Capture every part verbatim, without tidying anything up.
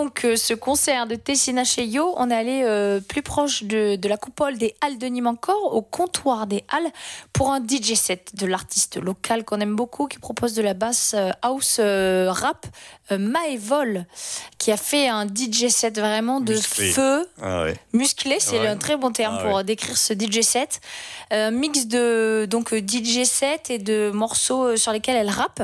donc euh, ce concert de Tessina chez Yo, on est allé euh, plus proche de, de la coupole des Halles de Nîmes encore, au comptoir des Halles, pour un D J set de l'artiste local qu'on aime beaucoup, qui propose de la bass euh, house euh, rap, euh, Maëvol, qui a fait un D J set vraiment de musclé. feu, ah ouais. musclé, c'est ouais. un très bon terme ah pour ouais. décrire ce D J set. Un euh, mix de donc, D J set et de morceaux sur lesquels elle rappe.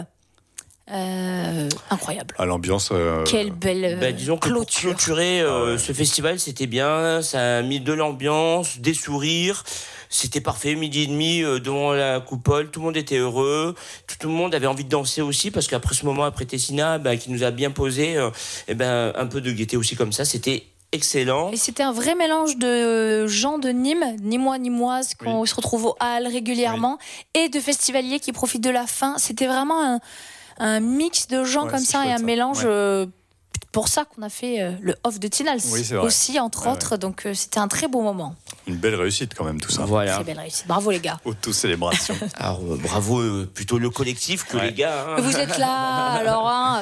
Euh, incroyable. À l'ambiance. Euh... Quelle belle euh, bah, disons que clôture. Pour clôturer euh, ah ouais. ce festival, c'était bien. Ça a mis de l'ambiance, des sourires. C'était parfait, midi et demi euh, devant la coupole. Tout le monde était heureux. Tout, tout le monde avait envie de danser aussi parce qu'après ce moment, après Tessina, bah, qui nous a bien posé, euh, et ben un peu de gaieté aussi comme ça. C'était excellent. Et c'était un vrai mélange de gens de Nîmes, Nîmois, Nîmoises, qu'on oui. se retrouve aux Halles régulièrement, oui. et de festivaliers qui profitent de la fin. C'était vraiment un, un mix de gens ouais, comme ça et un ça. mélange. Ouais. Euh, pour ça qu'on a fait euh, le off de Tinals oui, aussi, entre ouais, autres. Ouais. Donc euh, c'était un très beau moment. Une belle réussite quand même, tout ça. Voilà. Très belle réussite. Bravo les gars. Auto-célébration. Alors euh, bravo euh, plutôt le collectif que ouais. les gars. Hein. Vous êtes là, alors. Hein.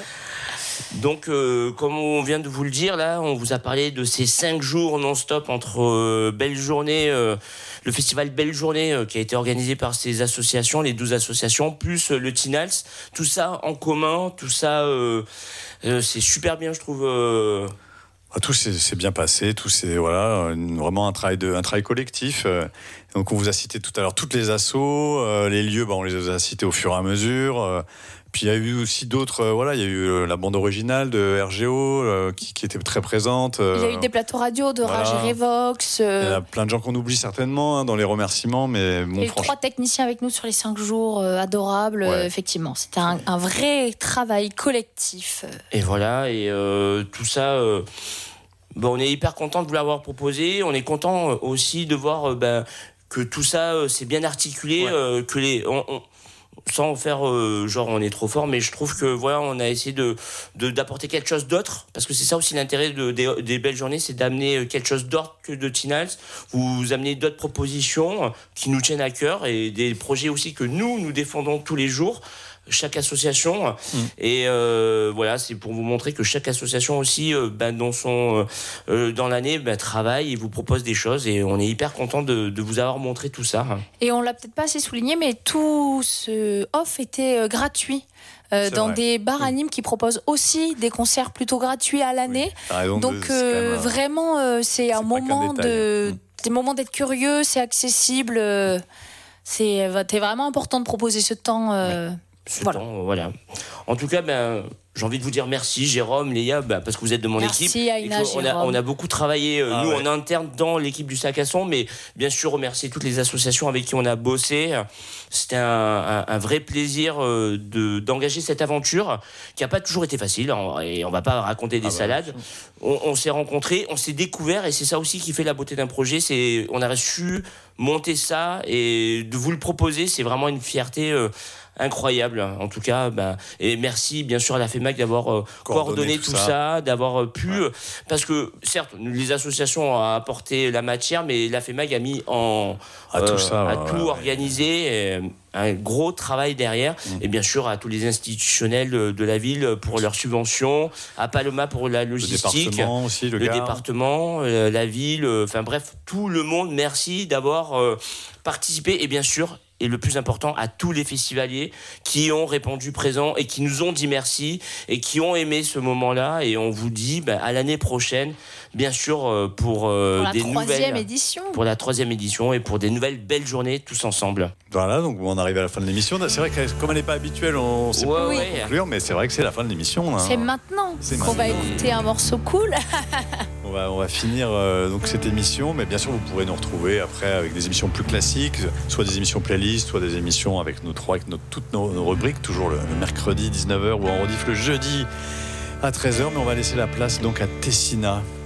Donc, euh, comme on vient de vous le dire, là, on vous a parlé de ces cinq jours non-stop entre euh, Belle Journée, euh, le festival Belle Journée euh, qui a été organisé par ces associations, les douze associations, plus euh, le Tinals. Tout ça en commun, tout ça, euh, euh, c'est super bien, je trouve. Euh... Tout s'est, s'est bien passé, tout c'est voilà, vraiment un travail de, un travail collectif. Donc, on vous a cité tout à l'heure toutes les assos, euh, les lieux, bah, on les a cités au fur et à mesure. Euh, Puis il y a eu aussi d'autres, euh, voilà, il y a eu euh, la bande originale de R G O euh, qui, qui était très présente. Euh, il y a eu des plateaux radio de voilà. Rage et Revox. Euh... Il y a plein de gens qu'on oublie certainement hein, dans les remerciements, mais bon, il y a eu franchement... trois techniciens avec nous sur les cinq jours, euh, adorables, ouais. euh, effectivement. C'était un, un vrai travail collectif. Et voilà, et euh, tout ça... Euh... Bon, on est hyper content de vous l'avoir proposé. On est content aussi de voir euh, ben, que tout ça euh, c'est bien articulé, ouais. euh, que les... On, on... sans faire euh, genre on est trop fort, mais je trouve que voilà, on a essayé de, de d'apporter quelque chose d'autre, parce que c'est ça aussi l'intérêt de, des, des belles journées, c'est d'amener quelque chose d'autre que de Tinals. Vous amenez d'autres propositions qui nous tiennent à cœur et des projets aussi que nous nous défendons tous les jours. Chaque association mmh. et euh, voilà, c'est pour vous montrer que chaque association aussi euh, ben, dans son euh, dans l'année ben, travaille et vous propose des choses, et on est hyper content de, de vous avoir montré tout ça. Et on l'a peut-être pas assez souligné, mais tout ce off était euh, gratuit. Euh, dans vrai. Des bars à Nîmes qui proposent aussi des concerts plutôt gratuits à l'année. Oui. Donc euh, un... vraiment euh, c'est, c'est un moment de mmh. des moments d'être curieux, c'est accessible, euh, c'est, c'est vraiment important de proposer ce temps. Euh, oui. Ce voilà. Temps, voilà. En tout cas, ben, j'ai envie de vous dire merci, Jérôme, Léa, ben, parce que vous êtes de mon merci, équipe. Merci, Aïna, on a, on a beaucoup travaillé, ah, nous, ouais. en interne, dans l'équipe du Sac à Son, mais bien sûr, remercier toutes les associations avec qui on a bossé. C'était un, un, un vrai plaisir euh, de, d'engager cette aventure, qui n'a pas toujours été facile, hein, et on ne va pas raconter des ah, salades. Bah, on, on s'est rencontrés, on s'est découverts, et c'est ça aussi qui fait la beauté d'un projet. C'est, on a su monter ça, et de vous le proposer, c'est vraiment une fierté euh, incroyable, en tout cas. Bah, et merci bien sûr à la FEMAC d'avoir euh, coordonné, coordonné tout, tout ça, ça d'avoir euh, pu, ouais. euh, parce que certes les associations ont apporté la matière, mais la FEMAC a mis en à euh, tout ça, à ouais, tout ouais, organisé. Et, un gros travail derrière, mmh. et bien sûr à tous les institutionnels de, de la ville pour leurs subventions, à Paloma pour la logistique, le département aussi, le, le département, euh, la ville, enfin euh, bref, tout le monde, merci d'avoir euh, participé, et bien sûr, et le plus important, à tous les festivaliers qui ont répondu présent et qui nous ont dit merci et qui ont aimé ce moment-là, et on vous dit bah, à l'année prochaine, bien sûr, euh, pour, euh, pour des nouvelles édition. pour la troisième édition et pour des nouvelles belles journées tous ensemble. Voilà, donc on arrive à la fin de l'émission. C'est vrai que comme elle n'est pas habituelle, on ne sait ouais, pas ouais. conclure, mais c'est vrai que c'est la fin de l'émission. Hein. C'est maintenant c'est qu'on maintenant. va écouter un morceau cool. on, va, on va finir euh, donc cette émission, mais bien sûr vous pourrez nous retrouver après avec des émissions plus classiques, soit des émissions playlist, soit des émissions avec nos trois, avec nos, toutes nos, nos rubriques, toujours le, le mercredi dix-neuf heures ou en rediff le jeudi à treize heures, mais on va laisser la place donc à Tessina.